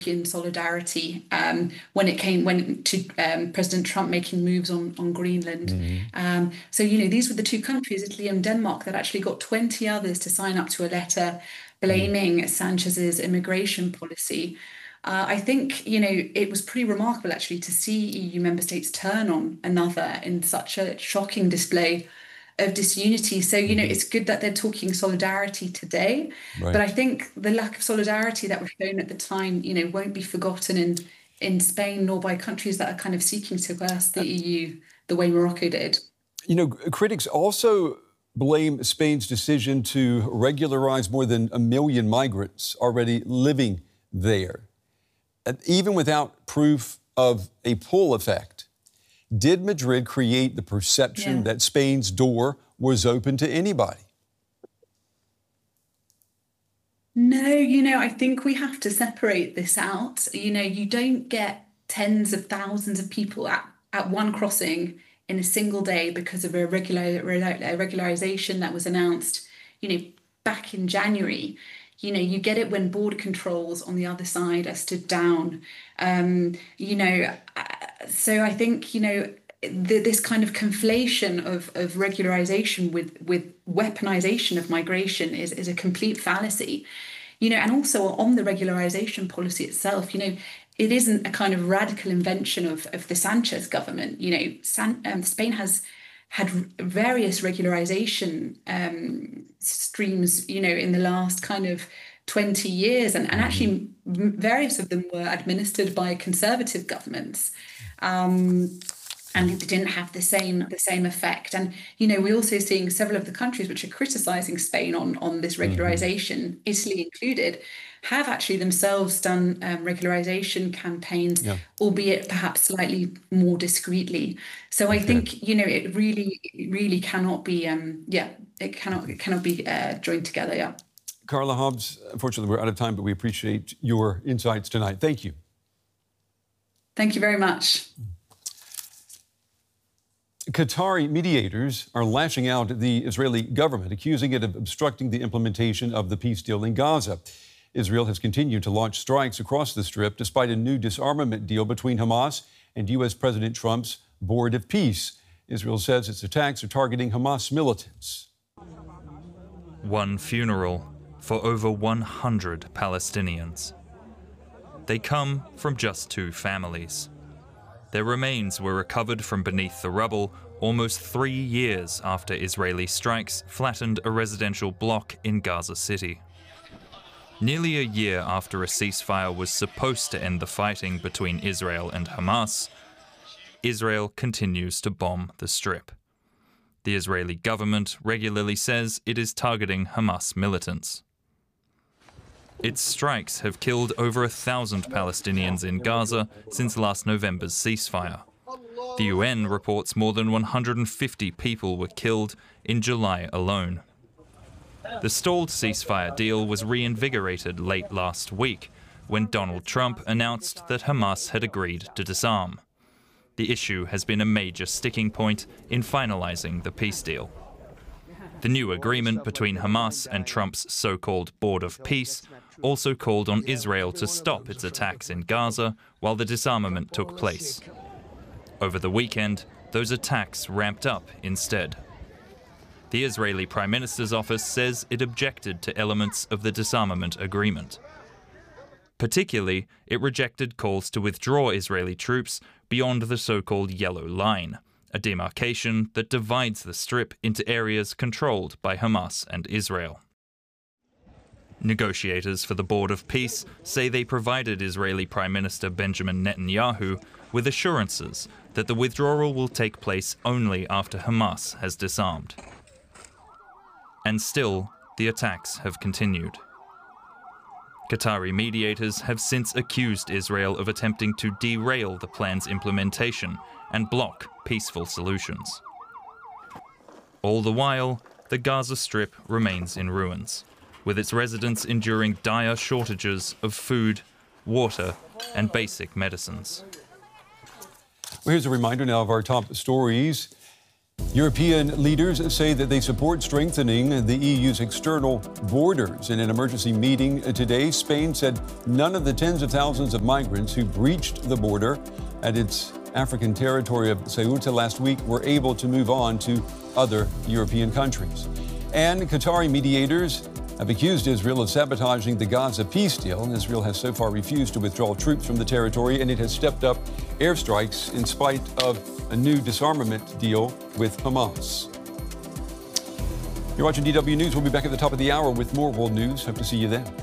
in solidarity when to President Trump making moves on Greenland. So, these were the two countries, Italy and Denmark, that actually got 20 others to sign up to a letter blaming Sanchez's immigration policy. I think, it was pretty remarkable actually to see EU member states turn on another in such a shocking display of disunity. So, it's good that they're talking solidarity today, but I think the lack of solidarity that was shown at the time, won't be forgotten in Spain, nor by countries that are kind of seeking to coerce the EU the way Morocco did. Critics also blame Spain's decision to regularize more than 1 million migrants already living there, even without proof of a pull effect. Did Madrid create the perception that Spain's door was open to anybody? No, I think we have to separate this out. You don't get tens of thousands of people at one crossing in a single day because of a regularization that was announced, back in January. You get it when border controls on the other side are stood down. So I think, this kind of conflation of regularization with weaponization of migration is a complete fallacy. And also on the regularization policy itself, it isn't a kind of radical invention of the Sanchez government. Spain has had various regularization streams, in the last kind of 20 years, and actually various of them were administered by conservative governments. And it didn't have the same effect. And, we're also seeing several of the countries which are criticising Spain on this regularization, Italy included, have actually themselves done regularization campaigns, albeit perhaps slightly more discreetly. So I think, it really cannot be, it cannot be joined together, Carla Hobbs, unfortunately, we're out of time, but we appreciate your insights tonight. Thank you. Thank you very much. Qatari mediators are lashing out at the Israeli government, accusing it of obstructing the implementation of the peace deal in Gaza. Israel has continued to launch strikes across the Strip despite a new disarmament deal between Hamas and U.S. President Trump's Board of Peace. Israel says its attacks are targeting Hamas militants. One funeral for over 100 Palestinians. They come from just 2 families. Their remains were recovered from beneath the rubble almost 3 years after Israeli strikes flattened a residential block in Gaza City. Nearly a year after a ceasefire was supposed to end the fighting between Israel and Hamas, Israel continues to bomb the Strip. The Israeli government regularly says it is targeting Hamas militants. Its strikes have killed over 1,000 Palestinians in Gaza since last November's ceasefire. The UN reports more than 150 people were killed in July alone. The stalled ceasefire deal was reinvigorated late last week when Donald Trump announced that Hamas had agreed to disarm. The issue has been a major sticking point in finalizing the peace deal. The new agreement between Hamas and Trump's so-called Board of Peace also called on Israel to stop its attacks in Gaza while the disarmament took place. Over the weekend, those attacks ramped up instead. The Israeli Prime Minister's office says it objected to elements of the disarmament agreement. Particularly, it rejected calls to withdraw Israeli troops beyond the so-called Yellow Line, a demarcation that divides the Strip into areas controlled by Hamas and Israel. Negotiators for the Board of Peace say they provided Israeli Prime Minister Benjamin Netanyahu with assurances that the withdrawal will take place only after Hamas has disarmed. And still, the attacks have continued. Qatari mediators have since accused Israel of attempting to derail the plan's implementation and block peaceful solutions. All the while, the Gaza Strip remains in ruins, with its residents enduring dire shortages of food, water, and basic medicines. Well, here's a reminder now of our top stories. European leaders say that they support strengthening the EU's external borders. In an emergency meeting today, Spain said none of the tens of thousands of migrants who breached the border at its African territory of Ceuta last week were able to move on to other European countries. And Qatari mediators have accused Israel of sabotaging the Gaza peace deal. And Israel has so far refused to withdraw troops from the territory, and it has stepped up airstrikes in spite of a new disarmament deal with Hamas. You're watching DW News. We'll be back at the top of the hour with more world news. Hope to see you then.